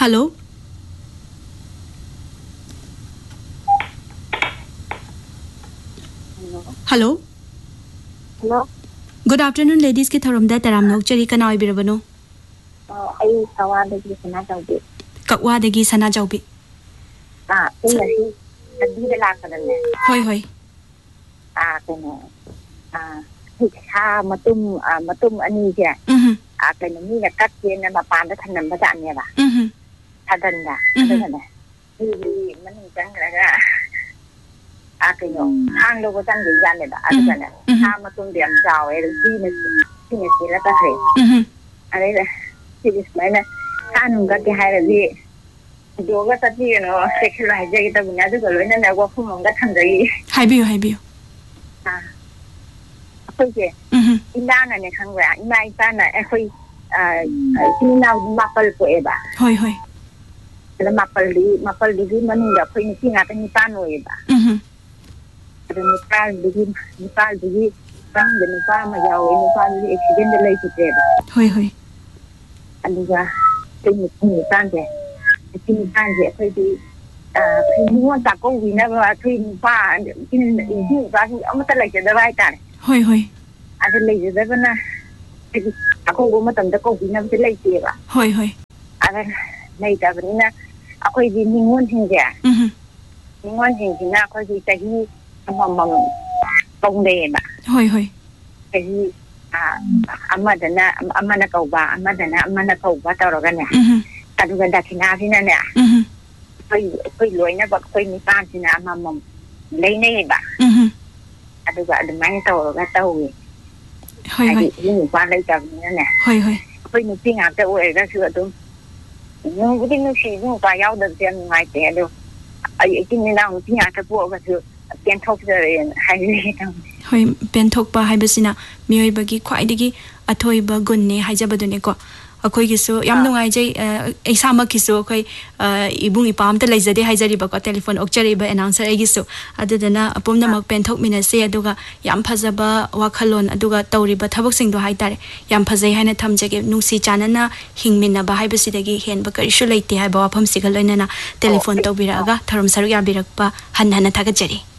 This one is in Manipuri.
Hello. Hello. Hello. Good afternoon, ladies. Ki thorom da taram nok chari kana ibirabano. Ay kawa dagi sana jawbi. Kakwa dagi sana jawbi. Ina si tadi de la kadane. Hoi. Kene. Hikha matum ani je. Kene ni na kat je na ma pan da thanan ba dan ne ba. Thadan da. Thadan. Ni man jang la ga. Kene hang lo ko jang de yan ne ba. Thadan. Ha matum diam jaw e di ne si ne si la ta kre. Are la. Si dis mai na. Kanung ga ke hai di. Doga tadi no sexual aja kita punya tu kalau ini nak aku mau nggak tandai. Habiyo. Apa je? Indah na ni kan gua. Indah itu na aku ini na mapal ko eba. Hoi. Kalau mapal di mana nggak aku ini singa kan nipan o eba. Ada nipal di kan di nipal majau nipal di accident delay tu eba. Hoi. Anu gua nipan je. Khi tan dễ thôi thì khi mua ta có vì nó là khi pha khi như ra thì ông ta lấy cho nó vai cả Hoi. thì lấy cho nó na thì aku cũng mà tầm ta có vì nó sẽ lấy tiền à Hoi. lấy ta vì na aku vì mình muốn hình giả mình muốn hình thì na aku vì tại vì mầm công đề mà Hoi. tại vì amma na kau ba tao rồi cái này Kadu ganda kina sina na. Koi loi na ba koi ni pan sina mamam. Lei nei ba. Adu ga de mai tao ga tao wi. Hoi. Ni pa lei ta ni na. Hoi. Koi ni pinga te o ga sua tu. Ni bu tin si ni pa yao de tian ngai te do. Ai tin ni na pinga ka pu ga su. Pen thok de hai ni ta. Hoi pen thok ba hai basina mioi bagi khwai digi athoi ba gun ne hai jabadu ne ko. Akoi gisu yam nungai jai exama kisu akoi ibung ipam ta leizade haijari ba ko telephone okchari ba announcer ai gisu adudana apomna mak pen thok mina se aduga yam phajaba wakhalon aduga tawri ba thabak sing do haitare yam phajai haina thamjage nungsi chanana hingmina ba haibasi dagi hen ba karishu leite hai ba wafam sigal loinana telephone tawbira ga tharom saru ya birak ba hanhana thagajari